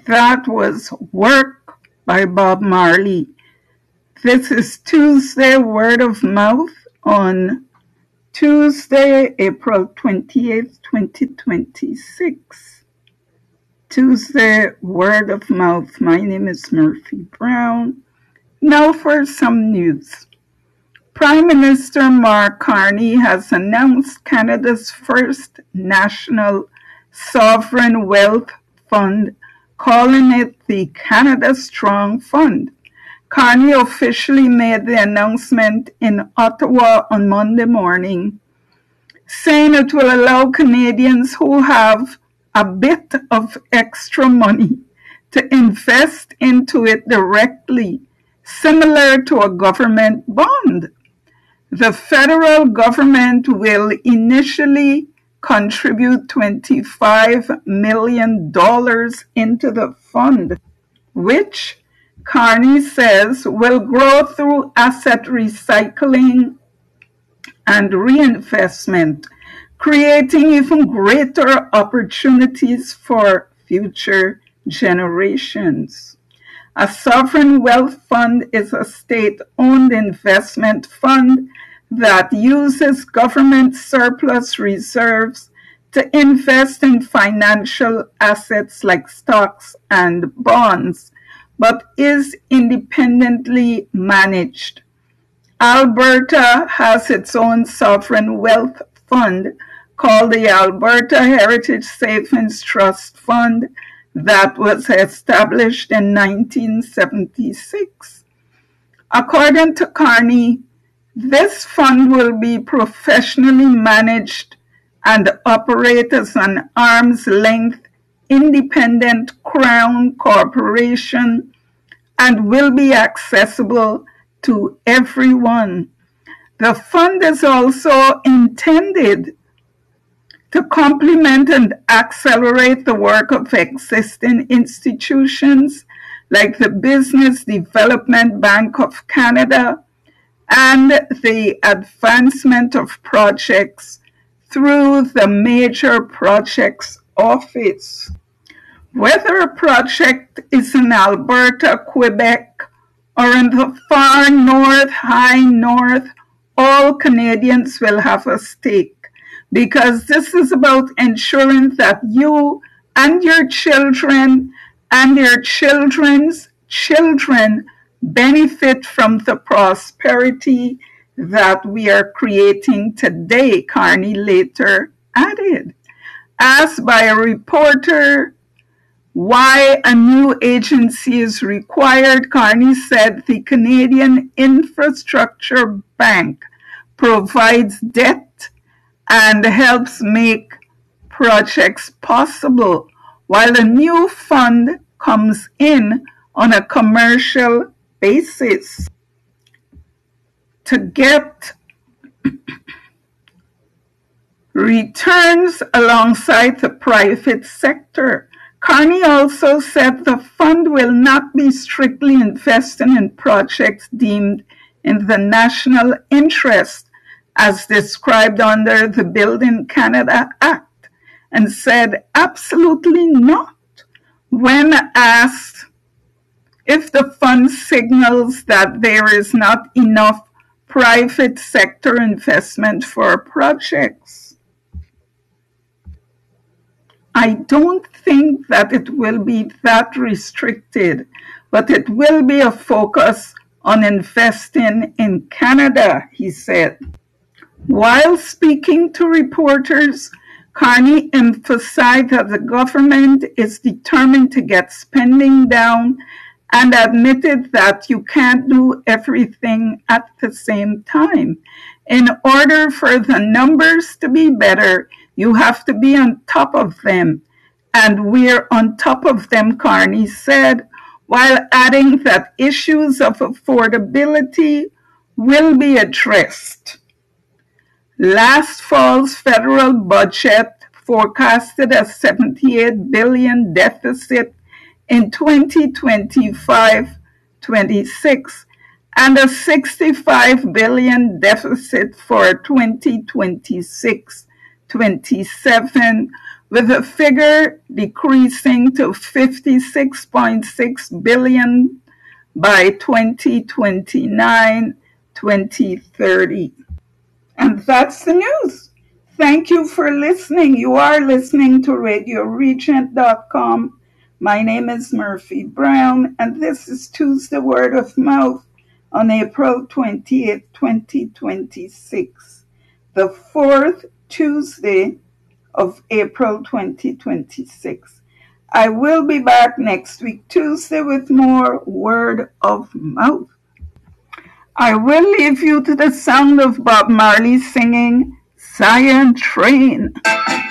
That was Work by Bob Marley. This is Tuesday Word of Mouth on Tuesday, April 28th, 2026. Tuesday Word of Mouth. My name is Murphy Brown. Now for some news. Prime Minister Mark Carney has announced Canada's first national sovereign wealth fund, calling it the Canada Strong Fund. Carney officially made the announcement in Ottawa on Monday morning, saying it will allow Canadians who have a bit of extra money to invest into it directly, similar to a government bond. The federal government will initially contribute $25 million into the fund, which Carney says will grow through asset recycling and reinvestment, creating even greater opportunities for future generations. A sovereign wealth fund is a state-owned investment fund that uses government surplus reserves to invest in financial assets like stocks and bonds, but is independently managed. Alberta has its own sovereign wealth fund called the Alberta Heritage Savings Trust Fund that was established in 1976. According to Carney, this fund will be professionally managed and operate as an arm's-length independent Crown corporation and will be accessible to everyone. The fund is also intended to complement and accelerate the work of existing institutions like the Business Development Bank of Canada and the advancement of projects through the Major Projects Office. Whether a project is in Alberta, Quebec, or in the far north, high north, all Canadians will have a stake, because this is about ensuring that you and your children and your children's children benefit from the prosperity that we are creating today, Carney later added. Asked by a reporter why a new agency is required, Carney said the Canadian Infrastructure Bank provides debt and helps make projects possible, while a new fund comes in on a commercial basis. To get returns alongside the private sector. Carney also said the fund will not be strictly investing in projects deemed in the national interest as described under the Building Canada Act, and said absolutely not when asked if the fund signals that there is not enough private sector investment for projects. I don't think that it will be that restricted, but it will be a focus on investing in Canada, he said. While speaking to reporters, Carney emphasized that the government is determined to get spending down and admitted that you can't do everything at the same time. In order for the numbers to be better, you have to be on top of them. And we're on top of them, Carney said, while adding that issues of affordability will be addressed. Last fall's federal budget forecasted a $78 billion deficit in 2025-26 and a $65 billion deficit for 2026-27, with the figure decreasing to 56.6 billion by 2029-2030. And that's the news. Thank you for listening. You are listening to RadioRegent.com. My name is Murphy Brown, and this is Tuesday Word of Mouth on April 20th, 2026, the fourth Tuesday of April 2026. I will be back next week, Tuesday, with more Word of Mouth. I will leave you to the sound of Bob Marley singing Zion Train.